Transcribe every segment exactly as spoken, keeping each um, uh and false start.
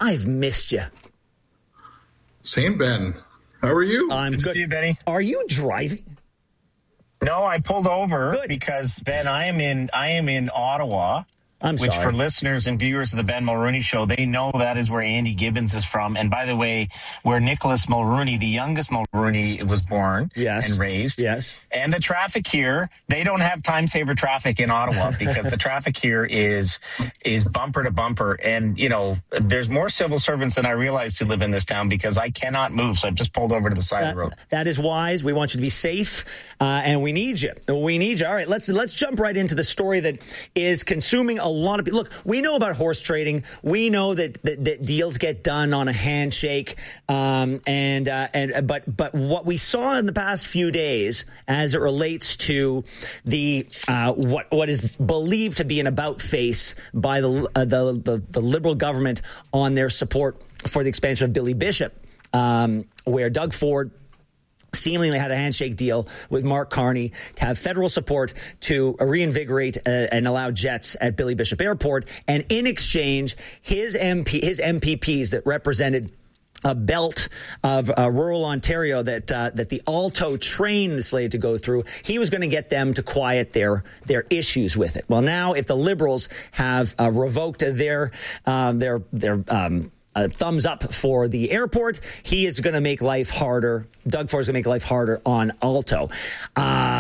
I've missed you. Same, Ben. How are you? I'm good. good. To see you, Benny. Are you driving? No, I pulled over Good. because, Ben, I am in I am in Ottawa. I'm Which, sorry. for listeners and viewers of the Ben Mulrooney Show, they know that is where Andy Gibbons is from. And by the way, where Nicholas Mulrooney, the youngest Mulrooney, was born Yes. and raised. Yes. And the traffic here, they don't have time saver traffic in Ottawa because the traffic here is is bumper to bumper. And, you know, there's more civil servants than I realized who live in this town because I cannot move. So I've just pulled over to the side That, of the road. that is wise. We want you to be safe, uh, and we need you. We need you. All right, let's let's jump right into the story that is consuming a lot of people. Look, we know about horse trading. We know that that, that deals get done on a handshake, um, and uh, and but but what we saw in the past few days, as it relates to the uh, what what is believed to be an about face by the uh, the, the the Liberal government on their support for the expansion of Billy Bishop, um, where Doug Ford seemingly had a handshake deal with Mark Carney to have federal support to reinvigorate uh, and allow jets at Billy Bishop Airport. And in exchange, his M P, his M P Ps that represented a belt of uh, rural Ontario that uh, that the Alto train is slated to go through, he was going to get them to quiet their their issues with it. Well, now if the Liberals have uh, revoked their um, their their um, Uh, thumbs up for the airport, he is going to make life harder. Doug Ford is going to make life harder on Alto. Uh,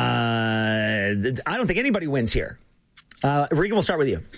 I don't think anybody wins here. Uh, Regan, we'll start with you.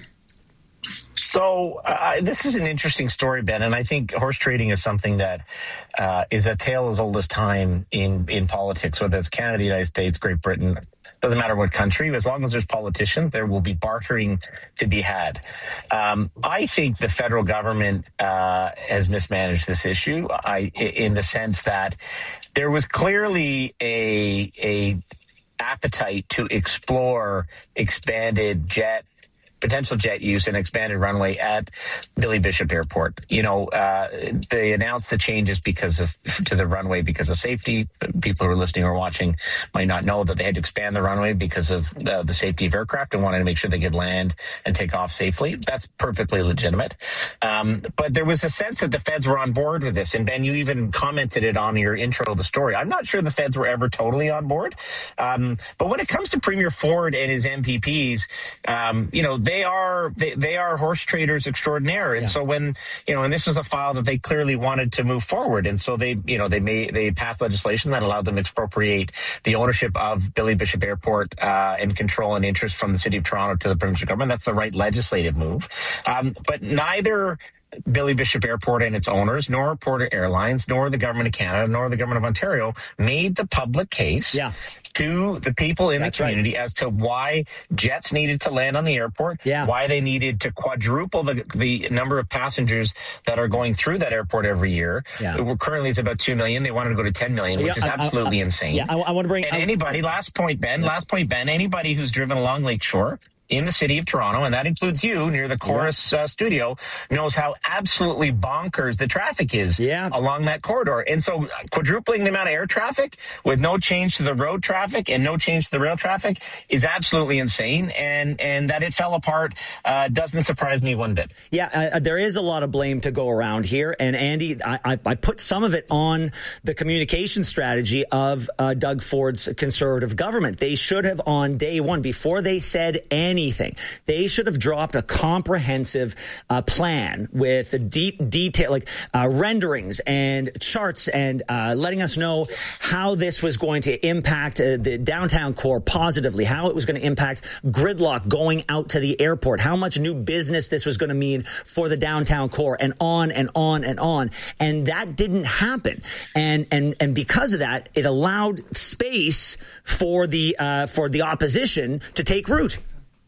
So uh, this is an interesting story, Ben, and I think horse trading is something that uh, is a tale as old as time in, in politics, whether it's Canada, the United States, Great Britain, doesn't matter what country. As long as there's politicians, there will be bartering to be had. Um, I think the federal government uh, has mismanaged this issue I, in the sense that there was clearly a, a appetite to explore expanded jet potential jet use and expanded runway at Billy Bishop Airport. You know, uh, they announced the changes because of to the runway because of safety. People who are listening or watching might not know that they had to expand the runway because of uh, the safety of aircraft and wanted to make sure they could land and take off safely. That's perfectly legitimate. Um, but there was a sense that the feds were on board with this. And Ben, you even commented it on your intro of the story. I'm not sure the feds were ever totally on board. Um, but when it comes to Premier Ford and his M P Ps, um, you know, They are they, they are horse traders extraordinaire, and yeah. so when you know, and this was a file that they clearly wanted to move forward, and so they you know they made they passed legislation that allowed them to expropriate the ownership of Billy Bishop Airport uh, and control and interest from the City of Toronto to the provincial government. That's the right legislative move, um, but neither Billy Bishop Airport and its owners, nor Porter Airlines, nor the government of Canada, nor the government of Ontario made the public case yeah. to the people in That's the community right. as to why jets needed to land on the airport, yeah. why they needed to quadruple the the number of passengers that are going through that airport every year. Yeah. Currently, it's about two million. They wanted to go to ten million, which yeah, is absolutely I, I, insane. Yeah, I, I want to bring. And I, anybody, last point, Ben, yeah. last point, Ben, anybody who's driven along Lakeshore in the city of Toronto, and that includes you near the Chorus uh, studio, knows how absolutely bonkers the traffic is yeah. along that corridor. And so quadrupling the amount of air traffic with no change to the road traffic and no change to the rail traffic is absolutely insane. And and that it fell apart uh, doesn't surprise me one bit. Yeah, uh, there is a lot of blame to go around here. And Andy, I, I, I put some of it on the communication strategy of uh, Doug Ford's Conservative government. They should have on day one, before they said anything, Anything. They should have dropped a comprehensive uh, plan with a deep detail, like uh, renderings and charts, and uh, letting us know how this was going to impact uh, the downtown core positively, how it was going to impact gridlock going out to the airport, how much new business this was going to mean for the downtown core, and on and on and on. And that didn't happen. And and and because of that, it allowed space for the uh, for the opposition to take root.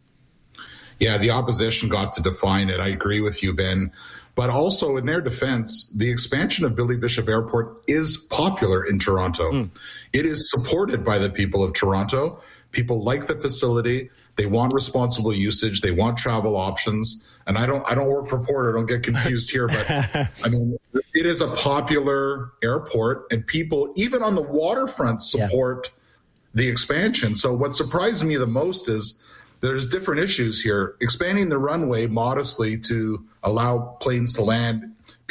Yeah, the opposition got to define it. I agree with you, Ben. But also, in their defense, the expansion of Billy Bishop Airport is popular in Toronto. Mm. It is supported by the people of Toronto. People like the facility. They want responsible usage. They want travel options. And I don't I don't work for Porter. Don't get confused here. But, I mean, it is a popular airport. And people, even on the waterfront, support yeah. the expansion. So what surprised me the most is there's different issues here. Expanding the runway modestly to allow planes to land